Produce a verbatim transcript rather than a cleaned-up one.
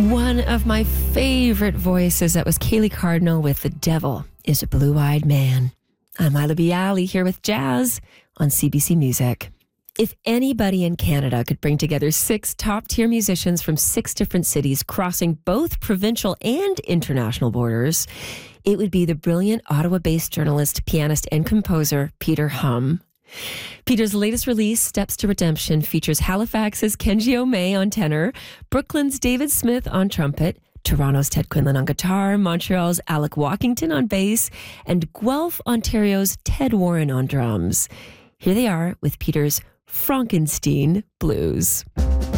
One of my favorite voices, that was Kaylee Cardinal with The Devil is a Blue-Eyed Man. I'm Isla Bialy here with Jazz on C B C Music. If anybody in Canada could bring together six top-tier musicians from six different cities crossing both provincial and international borders, it would be the brilliant Ottawa-based journalist, pianist, and composer Peter Hum. Peter's latest release, Steps to Redemption, features Halifax's Kenji Omei on tenor, Brooklyn's David Smith on trumpet, Toronto's Ted Quinlan on guitar, Montreal's Alec Walkington on bass, and Guelph, Ontario's Ted Warren on drums. Here they are with Peter's Frankenstein Blues.